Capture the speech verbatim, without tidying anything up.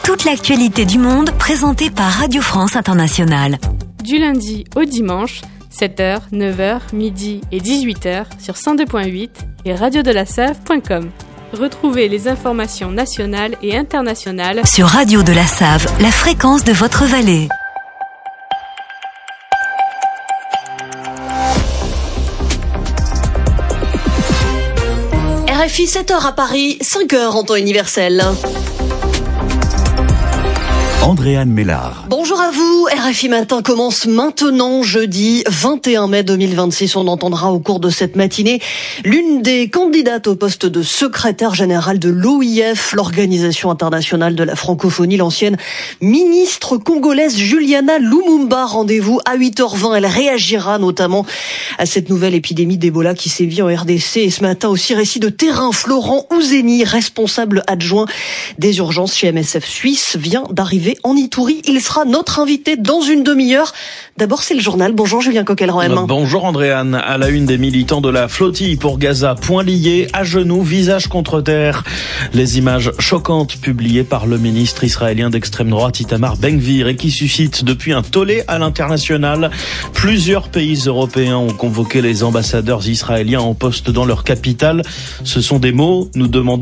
toute l'actualité du monde présentée par Radio France Internationale. Du lundi au dimanche, sept heures, neuf heures, midi et dix-huit heures sur cent deux point huit et radio de la save point com. Retrouvez les informations nationales et internationales sur Radio de la Save, la fréquence de votre vallée. R F I sept heures à Paris, cinq heures en temps universel. Andréane Mélard. Bonjour à vous, R F I Matin commence maintenant, jeudi vingt et un mai deux mille vingt-six. On entendra au cours de cette matinée l'une des candidates au poste de secrétaire générale de l'O I F, l'Organisation internationale de la francophonie, l'ancienne ministre congolaise Juliana Lumumba. Rendez-vous à huit heures vingt. Elle réagira notamment à cette nouvelle épidémie d'Ebola qui sévit en R D C. Et ce matin aussi, récit de terrain. Florent Ouzeni, responsable adjoint des urgences chez M S F Suisse, vient d'arriver en Itourie. Il sera notre invité dans une demi-heure. D'abord, c'est le journal. Bonjour Julien Coquelroem. Bonjour Andréane. À la une des militants de la flottille pour Gaza, poings liés, à genoux, visage contre terre. Les images choquantes publiées par le ministre israélien d'extrême droite Itamar Ben-Gvir et qui suscitent depuis un tollé à l'international. Plusieurs pays européens ont convoqué les ambassadeurs israéliens en poste dans leur capitale. Ce sont des mots, nous demandons